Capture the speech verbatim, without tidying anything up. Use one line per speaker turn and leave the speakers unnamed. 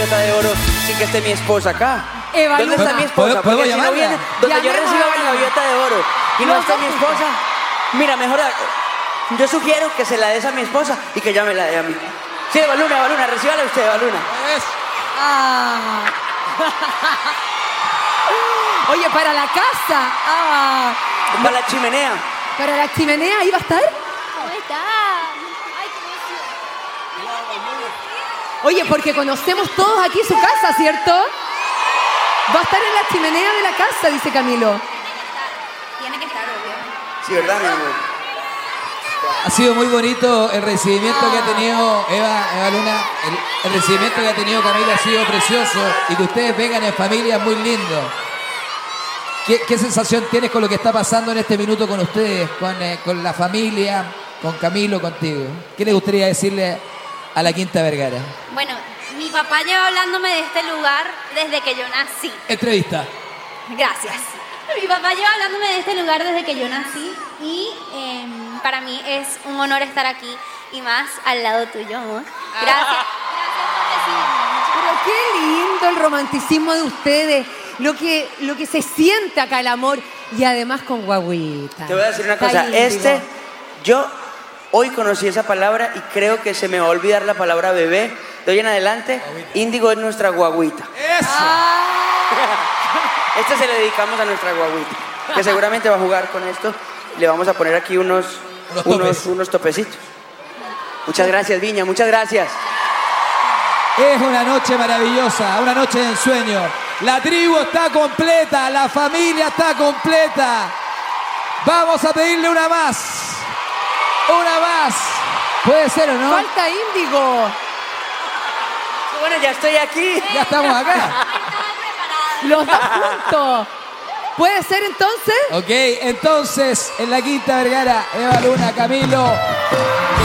de oro sin que esté mi esposa acá.
Eva
¿Dónde
Luna.
está mi esposa?
¿Puedo
Porque si no
llamarla?
viene, donde yo
Llamemos
reciba
a
mi
Eva.
gaviota de oro y no
No,
está
no,
mi
no.
esposa, mira, mejor a- yo sugiero que se la des a mi esposa y que ella me la dé a mí. Sí, Eva Luna, Eva Luna, recíbala usted, Eva Luna.
Ah. Oye, para la casa. Ah.
Para la chimenea.
Para la chimenea, ¿ahí va a estar?
¿Cómo está? Ay, qué emoción.
Oye, porque conocemos todos aquí su casa, ¿cierto? Va a estar en la chimenea de la casa, dice Camilo.
Tiene que estar, obvio.
Sí, ¿verdad, mi amor?
Ha sido muy bonito el recibimiento que ha tenido Eva, Eva Luna. El, el recibimiento que ha tenido Camilo ha sido precioso. Y que ustedes vengan en familia es muy lindo. ¿Qué, qué sensación tienes con lo que está pasando en este minuto con ustedes, con, eh, con la familia, con Camilo, contigo? ¿Qué le gustaría decirle a la Quinta Vergara?
Bueno, mi papá lleva hablándome de este lugar desde que yo nací.
Entrevista.
Gracias. Mi papá lleva hablándome de este lugar desde que yo nací y eh, para mí es un honor estar aquí y más al lado tuyo, amor. Gracias. Gracias por recibirme.
Pero qué lindo el romanticismo de ustedes. Lo que, lo que se siente acá, el amor. Y además con guaguita.
Te voy a decir una
Está
cosa,
índigo.
este, yo hoy conocí esa palabra y creo que se me va a olvidar la palabra bebé. De hoy en adelante, Índigo es nuestra guaguita.
¡Eso!
Ah.
Este se le dedicamos a nuestra guaguita, que seguramente va a jugar con esto. Le vamos a poner aquí unos,
Unos
unos,
topes.
unos topecitos. Muchas gracias, Viña, muchas gracias.
Es una noche maravillosa, una noche de ensueño. La tribu está completa, la familia está completa. Vamos a pedirle una más. Una más. ¿Puede ser o no?
Falta Índigo.
Bueno, ya estoy aquí.
Ya estamos acá.
Estaba preparada.
Los dos juntos. ¿Puede ser entonces?
Ok, entonces en la Quinta Vergara, Eva Luna, Camilo.